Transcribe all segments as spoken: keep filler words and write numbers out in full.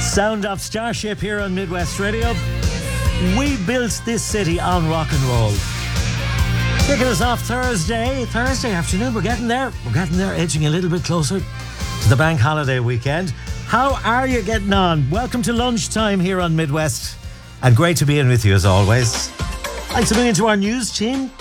Sound of Starship here on Midwest Radio. We built this city on rock and roll. Kicking us off Thursday, Thursday afternoon. We're getting there. We're getting there, edging a little bit closer to the bank holiday weekend. How are you getting on? Welcome to lunchtime here on Midwest. And great to be in with you as always. Thanks for being into our news team.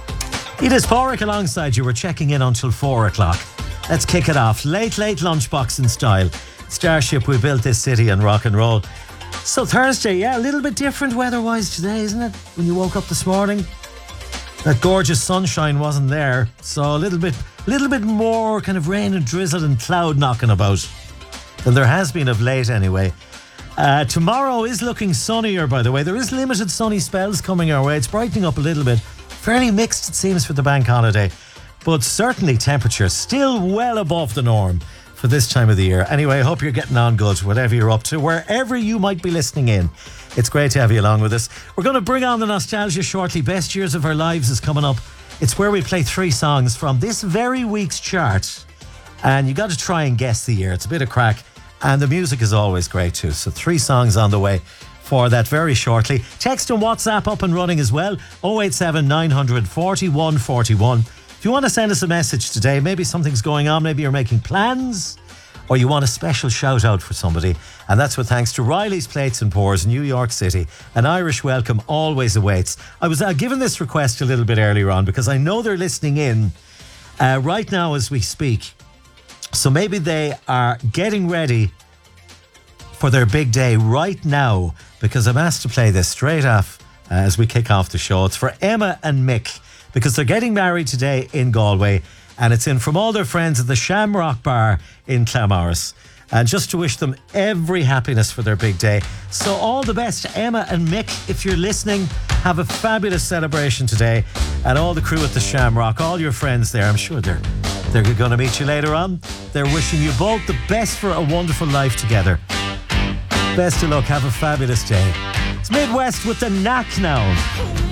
It is Porrick alongside you. We're checking in until four o'clock. Let's kick it off. Late, late lunchboxing style. Starship, we built this city on rock and roll. So Thursday, yeah, a little bit different weather-wise today, isn't it? When you woke up this morning, that gorgeous sunshine wasn't there. So a little bit, little bit more kind of rain and drizzle and cloud knocking about than there has been of late anyway. Uh, tomorrow is looking sunnier, by the way. There is limited sunny spells coming our way. It's brightening up a little bit. Fairly mixed, it seems, for the bank holiday. But certainly temperatures still well above the norm for this time of the year. Anyway, I hope you're getting on good, whatever you're up to, wherever you might be listening in. It's great to have you along with us. We're going to bring on the nostalgia shortly. Best Years of Our Lives is coming up. It's where we play three songs from this very week's chart. And you got to try and guess the year. It's a bit of crack. And the music is always great too. So three songs on the way for that very shortly. Text and WhatsApp up and running as well. oh eight seven, nine hundred, forty-one forty-one. If you want to send us a message today, maybe something's going on, maybe you're making plans, or you want a special shout out for somebody, and that's with thanks to Riley's Plates and Pours, New York City. An Irish welcome always awaits. I was uh, given this request a little bit earlier on because I know they're listening in uh, right now as we speak. So maybe they are getting ready for their big day right now, because I'm asked to play this straight off uh, as we kick off the show. It's for Emma and Mick, because they're getting married today in Galway, and it's in from all their friends at the Shamrock Bar in Clamorris. And just to wish them every happiness for their big day. So all the best to Emma and Mick. If you're listening, have a fabulous celebration today. And all the crew at the Shamrock, all your friends there, I'm sure they're they're going to meet you later on. They're wishing you both the best for a wonderful life together. Best of luck. Have a fabulous day. It's Midwest with the Knack now.